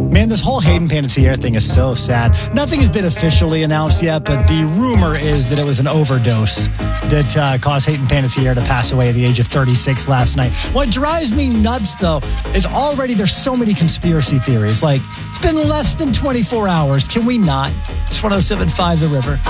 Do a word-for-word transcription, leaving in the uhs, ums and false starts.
Man, this whole Hayden Panettiere thing is so sad. Nothing has been officially announced yet, but the rumor is that it was an overdose that uh, caused Hayden Panettiere to pass away at the age of thirty-six last night. What drives me nuts, though, is already there's so many conspiracy theories. Like, it's been less than twenty-four hours. Can we not? It's one oh seven point five The River.